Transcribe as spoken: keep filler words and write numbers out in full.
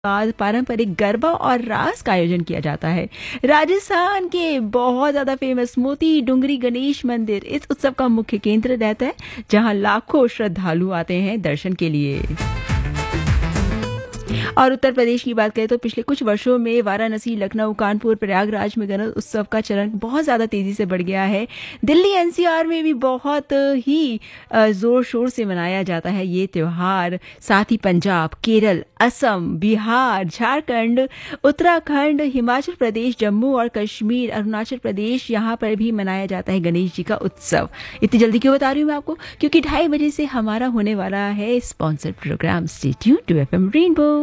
बाद पारंपरिक गरबा और रास का आयोजन किया जाता है। राजस्थान के बहुत ज्यादा फेमस मोती डुंगरी गणेश मंदिर इस उत्सव का मुख्य केंद्र रहता है, जहां लाखों श्रद्धालु आते हैं दर्शन के लिए। और उत्तर प्रदेश की बात करें तो पिछले कुछ वर्षों में वाराणसी, लखनऊ, कानपुर, प्रयागराज में गणेश उत्सव का चलन बहुत ज़्यादा तेज़ी से बढ़ गया है। दिल्ली एनसीआर में भी बहुत ही ज़ोर शोर से मनाया जाता है ये त्यौहार। साथ ही पंजाब, केरल, असम, बिहार, झारखंड, उत्तराखंड, हिमाचल प्रदेश, जम्मू और कश्मीर, अरुणाचल प्रदेश, यहाँ पर भी मनाया जाता है गणेश जी का उत्सव। इतनी जल्दी क्यों बता रही हूँ मैं आपको? क्योंकि ढाई बजे से हमारा होने वाला है sponsored programme. Stay tuned to FM rainbow.